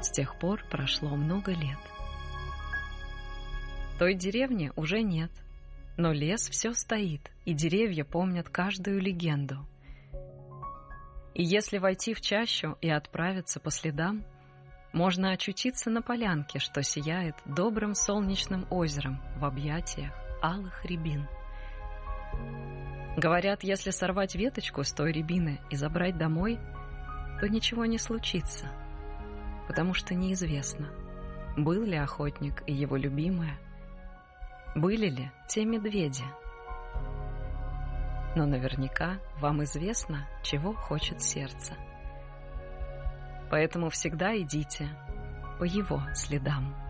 С тех пор прошло много лет. Той деревни уже нет, но лес все стоит, и деревья помнят каждую легенду. И если войти в чащу и отправиться по следам, можно очутиться на полянке, что сияет добрым солнечным озером в объятиях алых рябин. Говорят, если сорвать веточку с той рябины и забрать домой, то ничего не случится, потому что неизвестно, был ли охотник и его любимая, были ли те медведи. Но наверняка вам известно, чего хочет сердце. Поэтому всегда идите по его следам.